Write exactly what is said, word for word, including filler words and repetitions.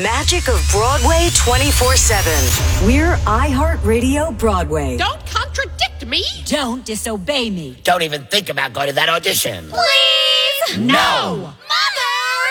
magic of Broadway twenty-four seven. We're iHeartRadio Broadway. Don't contradict me. Don't disobey me. Don't even think about going to that audition. Please? No! Mom!